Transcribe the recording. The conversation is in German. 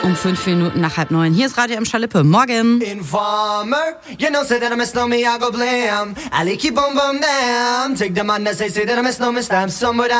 Um 5 Minuten nach 8:30. Hier ist Radio M. Schalippe. Morgen. Informer, you know, say that I miss no me, I go blam. I keep on bum damn. Take the man that say that I miss no me, stamp somewhere.